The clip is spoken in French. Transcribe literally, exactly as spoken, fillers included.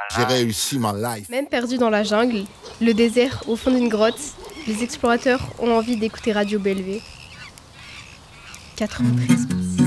J'ai réussi ma life. Même perdus dans la jungle, le désert, au fond d'une grotte, les explorateurs ont envie d'écouter Radio Bellevue. quatre-vingt-treize.